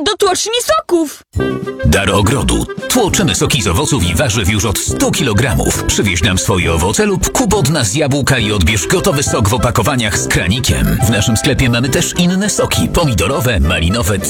do tłoczni soków. Dar ogrodu. Tłoczymy soki z owoców i warzyw już od 100 kg. Przywieź nam swoje owoce lub kup od nas jabłka i odbierz gotowy sok w opakowaniach z kranikiem. W naszym sklepie mamy też inne soki: pomidorowe, malinowe,